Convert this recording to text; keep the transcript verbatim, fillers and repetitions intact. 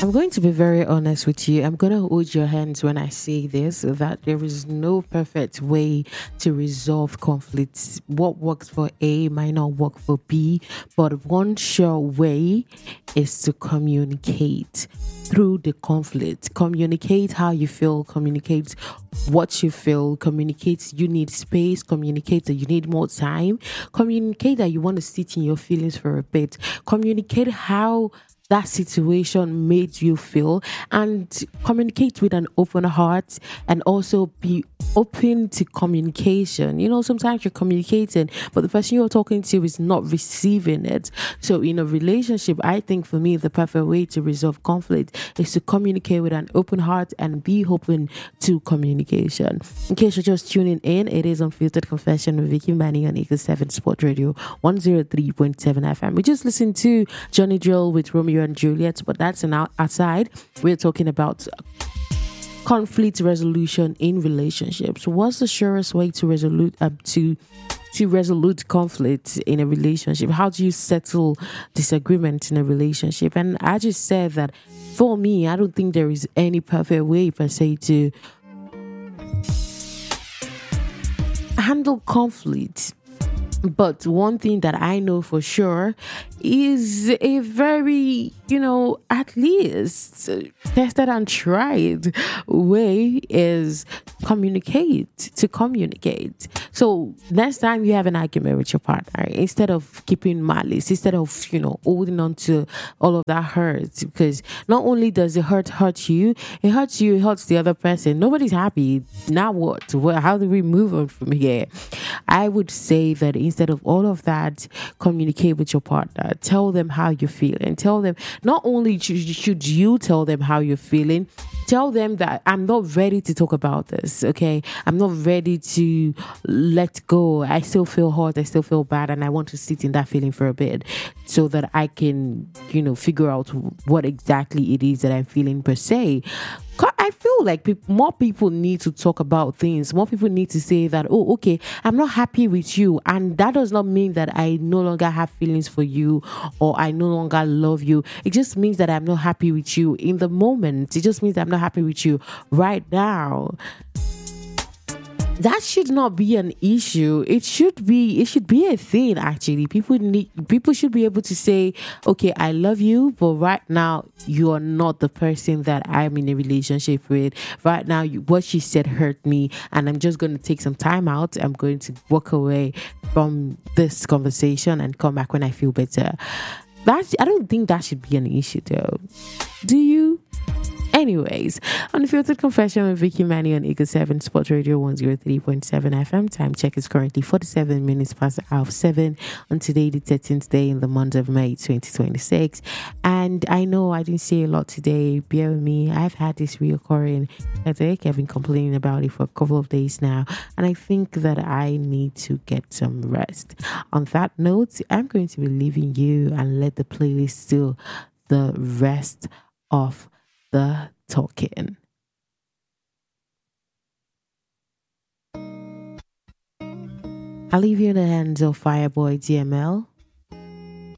I'm going to be very honest with you. I'm going to hold your hands when I say this, that there is no perfect way to resolve conflicts. What works for A might not work for B, but one sure way is to communicate through the conflict. Communicate how you feel, communicate what you feel, communicate you need space, communicate that you need more time, communicate that you want to sit in your feelings for a bit, communicate how that situation made you feel, and communicate with an open heart, and also be open to communication. You know, sometimes you're communicating, but the person you're talking to is not receiving it. So in a relationship, I think for me, the perfect way to resolve conflict is to communicate with an open heart and be open to communication. In case you're just tuning in, it is Unfiltered Confession with Vicky Manny on Eagle seven Sport Radio one oh three point seven F M. We just listened to Johnny Drill with Romeo and Juliet, but that's an out- outside. We're talking about conflict resolution in relationships. What's the surest way to resolute uh, to to resolute conflict in a relationship? How do you settle disagreement in a relationship? And I just said that for me, I don't think there is any perfect way per se to handle conflict. But one thing that I know for sure is a very, you know, at least tested and tried way is communicate, to communicate. So next time you have an argument with your partner, instead of keeping malice, instead of, you know, holding on to all of that hurt, because not only does it hurt hurt you, it hurts you, it hurts the other person. Nobody's happy. Now what? Well, how do we move on from here? I would say that instead of all of that, communicate with your partner. Tell them how you're feeling. Tell them, not only should, should you tell them how you're feeling, tell them that I'm not ready to talk about this, okay? I'm not ready to let go. I still feel hurt. I still feel bad. And I want to sit in that feeling for a bit so that I can, you know, figure out what exactly it is that I'm feeling per se. I feel like people, more people need to talk about things. More people need to say that, oh, okay, I'm not happy with you. And that does not mean that I no longer have feelings for you or I no longer love you. It just means that I'm not happy with you in the moment. It just means that I'm not happy with you right now. That should not be an issue. It should be, it should be a thing, actually. People need, people should be able to say, okay, I love you, but right now you are not the person that I'm in a relationship with. Right now, you, what you said hurt me, and I'm just going to take some time out. I'm going to walk away from this conversation and come back when I feel better. That, I don't think that should be an issue, though. Do you? Anyways, Unfiltered Confession with Vicky Manny on Eagle seven Sport Radio one oh three point seven F M. Time check is currently forty-seven minutes past the hour of seven on today, the thirteenth day in the month of May twenty twenty-six. And I know I didn't say a lot today. Bear with me. I've had this reoccurring headache. I've been complaining about it for a couple of days now. And I think that I need to get some rest. On that note, I'm going to be leaving you and let the playlist do the rest of the talking. I'll leave you in the hands of Fireboy D M L.